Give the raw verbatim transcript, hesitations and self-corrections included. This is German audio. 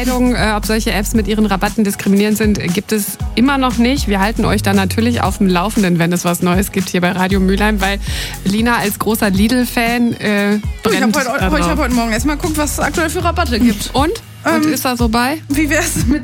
Entscheidung, äh, ob solche Apps mit ihren Rabatten diskriminierend sind, gibt es immer noch nicht. Wir halten euch dann natürlich auf dem Laufenden, wenn es was Neues gibt hier bei Radio Mülheim, weil Lina als großer Lidl-Fan äh, brennt. Ich habe heute, hab heute Morgen erstmal geguckt, was es aktuell für Rabatte gibt. Und? Und Ähm, ist da so bei? Wie wär's mit